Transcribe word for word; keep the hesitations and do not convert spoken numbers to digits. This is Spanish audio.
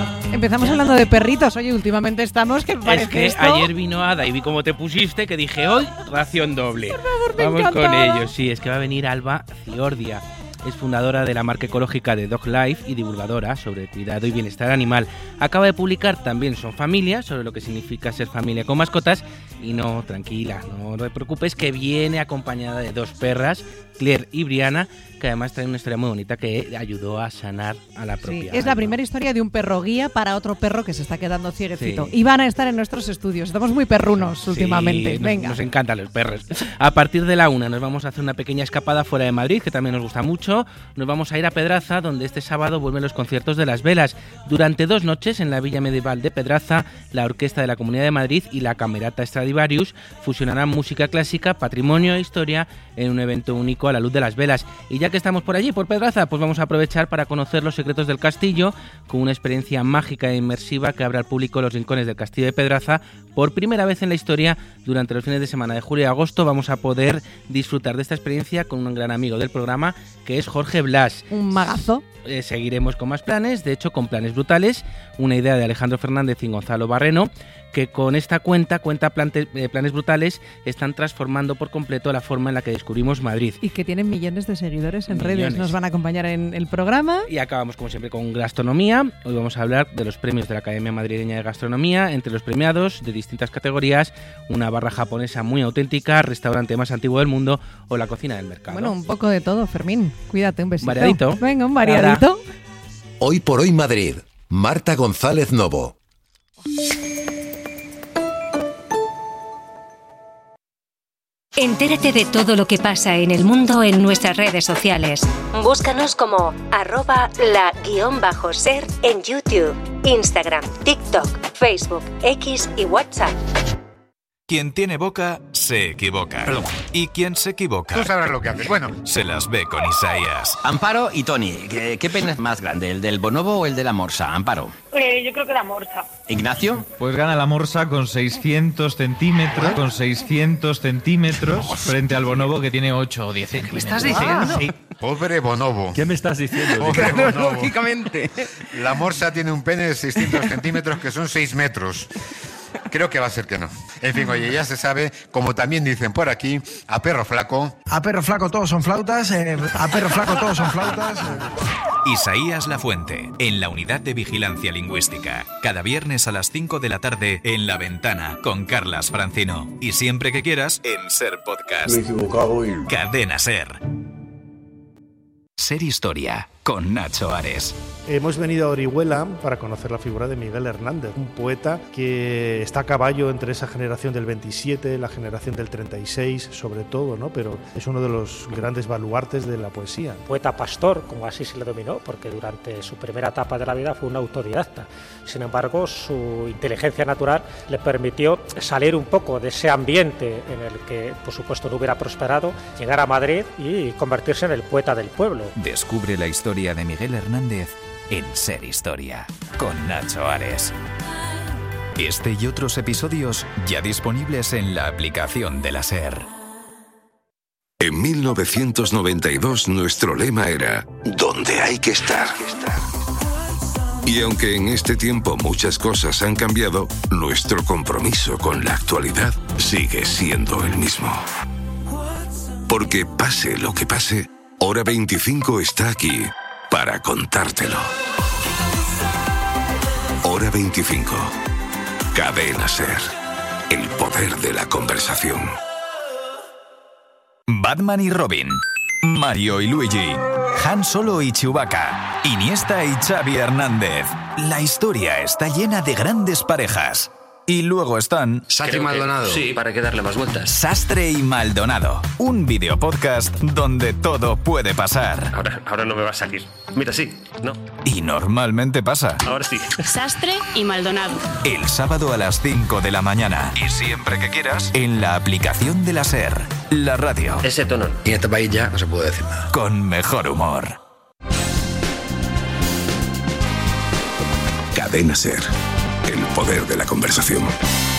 Empezamos hablando de perritos. Oye, últimamente estamos que parece Es que esto... ayer vino Ada y vi cómo te pusiste que dije, hoy ración doble. Por favor, me Vamos encanta, con Ada. ellos. Sí, es que va a venir Alba Ciordia. Es fundadora de la marca ecológica de Dog Life y divulgadora sobre cuidado y bienestar animal. Acaba de publicar también Son Familia, sobre lo que significa ser familia con mascotas. Y no, tranquila, no te preocupes, que viene acompañada de dos perras, Claire y Brianna, que además traen una historia muy bonita que ayudó a sanar a la propia Sí, es la Alba. primera historia de un perro guía para otro perro que se está quedando cieguecito. Sí. Y van a estar en nuestros estudios. Estamos muy perrunos últimamente. Sí, nos, Venga. nos encantan los perros. A partir de la una nos vamos a hacer una pequeña escapada fuera de Madrid, que también nos gusta mucho. Nos vamos a ir a Pedraza, donde este sábado vuelven los conciertos de Las Velas. Durante dos noches en la Villa Medieval de Pedraza, la Orquesta de la Comunidad de Madrid y la Camerata Stradivarius fusionarán música clásica, patrimonio e historia en un evento único a la luz de las velas. Y ya que estamos por allí, por Pedraza, pues vamos a aprovechar para conocer los secretos del castillo, con una experiencia mágica e inmersiva que abre al público los rincones del castillo de Pedraza. Por primera vez en la historia, durante los fines de semana de julio y agosto, vamos a poder disfrutar de esta experiencia con un gran amigo del programa, que es Jorge Blas. Un magazo. Eh, seguiremos con más planes, de hecho con Planes Brutales, una idea de Alejandro Fernández y Gonzalo Barreno, que con esta cuenta, cuenta plante, eh, Planes Brutales, están transformando por completo la forma en la que descubrimos Madrid. Y que tienen millones de seguidores en Millones. redes. Nos van a acompañar en el programa. Y acabamos como siempre con gastronomía. Hoy vamos a hablar de los premios de la Academia Madrileña de Gastronomía. Entre los premiados de distintas categorías, una barra japonesa muy auténtica, restaurante más antiguo del mundo o la cocina del mercado. Bueno, un poco de todo, Fermín. Cuídate, un besito. Variadito. Venga, un variadito. Hoy por hoy Madrid. Marta González Novo. Entérate de todo lo que pasa en el mundo en nuestras redes sociales. Búscanos como arroba la guión bajo ser en YouTube, Instagram, TikTok, Facebook, X y WhatsApp. Quien tiene boca, se equivoca. Perdón. Y quien se equivoca, Tú sabrás lo que haces. Bueno, se las ve con Isaías. Amparo y Tony, ¿qué, qué pene es más grande, el del bonobo o el de la morsa? Amparo. Eh, yo creo que la morsa. Ignacio. Pues gana la morsa con seiscientos centímetros, con seiscientos centímetros frente al bonobo que tiene ocho o diez centímetros. ¿Me estás diciendo? Sí. pobre bonobo. ¿Qué me estás diciendo? Pobre bonobo. Lógicamente. La morsa tiene un pene de seiscientos centímetros, que son seis metros. Creo que va a ser que no. En fin, oye, ya se sabe, como también dicen por aquí, a perro flaco. A perro flaco todos son flautas, eh, a perro flaco todos son flautas. Eh. Isaías Lafuente, en la Unidad de Vigilancia Lingüística. Cada viernes a las cinco de la tarde en La Ventana, con Carlas Francino. Y siempre que quieras, en Ser Podcast. Me he equivocado y... Cadena Ser. Ser Historia, con Nacho Ares. Hemos venido a Orihuela para conocer la figura de Miguel Hernández, un poeta que está a caballo entre esa generación del veintisiete, la generación del treinta y seis, sobre todo, ¿no? Pero es uno de los grandes baluartes de la poesía. Poeta pastor, como así se le dominó, porque durante su primera etapa de la vida fue un autodidacta. Sin embargo, su inteligencia natural le permitió salir un poco de ese ambiente en el que, por supuesto, no hubiera prosperado, llegar a Madrid y convertirse en el poeta del pueblo. Descubre la historia de Miguel Hernández en Ser Historia, con Nacho Ares. Este y otros episodios ya disponibles en la aplicación de la Ser. En mil novecientos noventa y dos nuestro lema era ¿dónde hay que estar? Y aunque en este tiempo muchas cosas han cambiado, nuestro compromiso con la actualidad sigue siendo el mismo. Porque pase lo que pase, Hora veinticinco está aquí para contártelo. Hora veinticinco. Cadena Ser. El poder de la conversación. Batman y Robin. Mario y Luigi. Han Solo y Chewbacca. Iniesta y Xavi Hernández. La historia está llena de grandes parejas. Y luego están... Sastre y Maldonado. Sí, para que darle más vueltas. Sastre y Maldonado. Un videopodcast donde todo puede pasar. Ahora, ahora no me va a salir. Mira, sí, no. Y normalmente pasa. Ahora sí. Sastre y Maldonado. El sábado a las cinco de la mañana. Y siempre que quieras, en la aplicación de la Ser. La radio. Ese tono. Y en este país ya no se puede decir nada. Con mejor humor. Cadena Ser. El poder de la conversación.